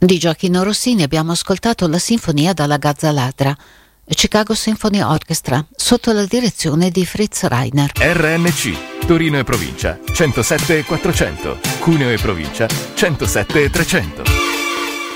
Di Gioacchino Rossini abbiamo ascoltato la sinfonia dalla Gazza Ladra, Chicago Symphony Orchestra, sotto la direzione di Fritz Reiner. RNC, Torino e provincia, 107 e 400, Cuneo e provincia, 107 e 300.